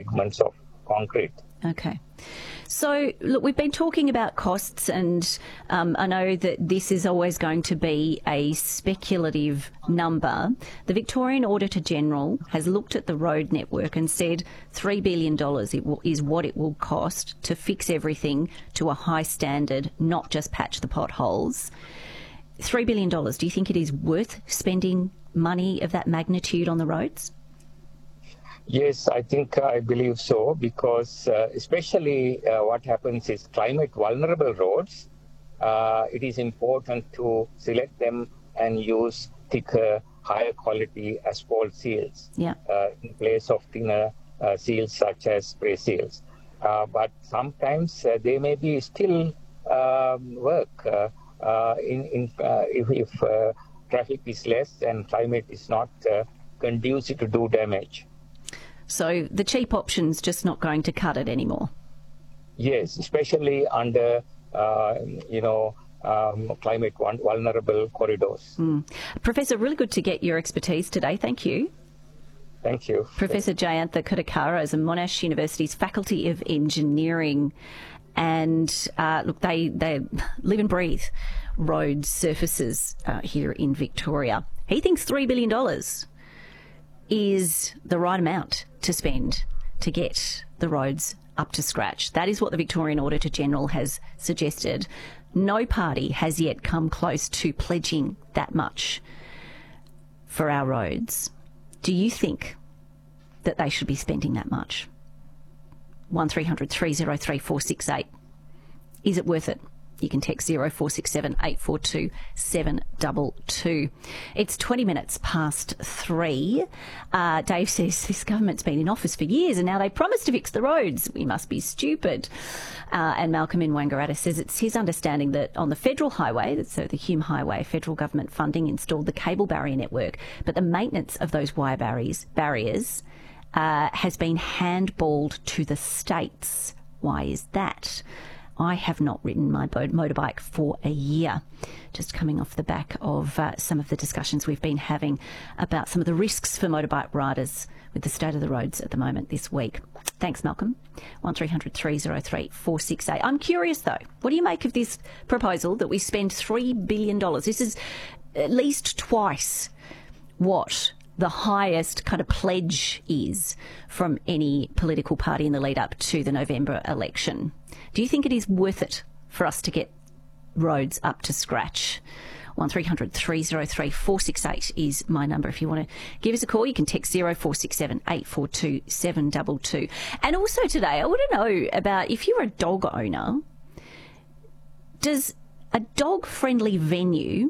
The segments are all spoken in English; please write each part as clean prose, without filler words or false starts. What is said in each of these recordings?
segments of concrete. Okay. So, look, we've been talking about costs, and I know that this is always going to be a speculative number. The Victorian Auditor-General has looked at the road network and said $3 billion is what it will cost to fix everything to a high standard, not just patch the potholes. $3 billion, do you think it is worth spending money of that magnitude on the roads? Yes, I believe so, because especially what happens is climate vulnerable roads, it is important to select them and use thicker, higher quality asphalt seals in place of thinner seals such as spray seals. But sometimes they may be still work if traffic is less and climate is not conducive to do damage. So the cheap option's just not going to cut it anymore? Yes, especially under, climate vulnerable corridors. Professor, really good to get your expertise today. Thank you. Thank you. Professor Jayantha Kodakara is in Monash University's Faculty of Engineering. And look, they live and breathe road surfaces here in Victoria. He thinks $3 billion is the right amount to spend to get the roads up to scratch. That is what the Victorian Auditor-General has suggested. No party has yet come close to pledging that much for our roads. Do you think that they should be spending that much? 1300 303 468. Is it worth it? You can text 0467 842 722. It's 20 minutes past 3. Dave says this government's been in office for years and now they promise to fix the roads. We must be stupid. And Malcolm in Wangaratta says it's his understanding that on the federal highway, so the Hume Highway, federal government funding installed the cable barrier network, but the maintenance of those wire barriers has been handballed to the states. Why is that? I have not ridden my motorbike for a year, just coming off the back of some of the discussions we've been having about some of the risks for motorbike riders with the state of the roads at the moment this week. Thanks, Malcolm. 1300 303 468. I'm curious, though, what do you make of this proposal that we spend $3 billion? This is at least twice what the highest kind of pledge is from any political party in the lead up to the November election. Do you think it is worth it for us to get roads up to scratch? 1300 303 468 is my number. If you want to give us a call, you can text 0467 842 722. And also today, I want to know about if you're a dog owner, does a dog-friendly venue,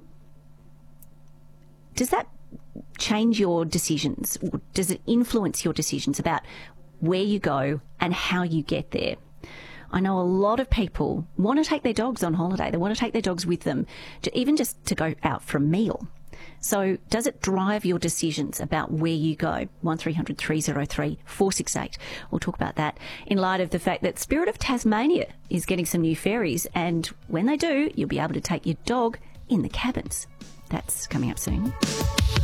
does that change your decisions? Or does it influence your decisions about where you go and how you get there? I know a lot of people want to take their dogs on holiday. They want to take their dogs with them, even just to go out for a meal. So does it drive your decisions about where you go? 1300 303 468. We'll talk about that in light of the fact that Spirit of Tasmania is getting some new ferries, and when they do, you'll be able to take your dog in the cabins. That's coming up soon.